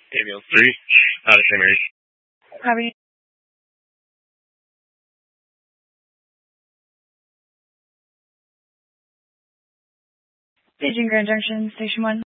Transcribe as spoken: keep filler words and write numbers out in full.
Ambulance three, out of Saint Mary's. How are you? Paging Grand Junction, Station one.